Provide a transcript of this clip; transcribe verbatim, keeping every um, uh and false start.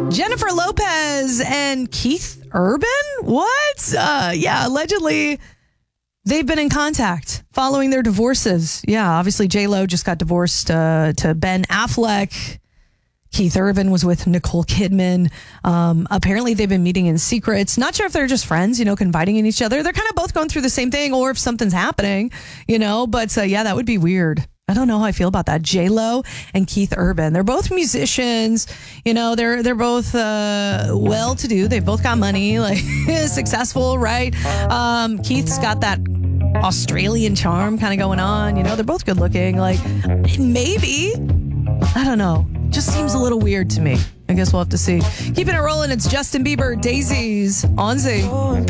Jennifer Lopez and Keith Urban? What? Uh, yeah, allegedly they've been in contact following their divorces. Yeah, obviously J-Lo just got divorced uh, to Ben Affleck. Keith Urban was with Nicole Kidman. Um, apparently they've been meeting in secrets. Not sure if they're just friends, you know, confiding in each other. They're kind of both going through the same thing, or if something's happening, you know. But uh, yeah, that would be weird. I don't know how I feel about that. J-Lo and Keith Urban. They're both musicians. You know, they're they're both uh, well-to-do. They've both got money, like successful, right? Um, Keith's got that Australian charm kind of going on. You know, they're both good looking. Like, maybe, I don't know. Just seems a little weird to me. I guess we'll have to see. Keeping it rolling. It's Justin Bieber, Daisies on Z.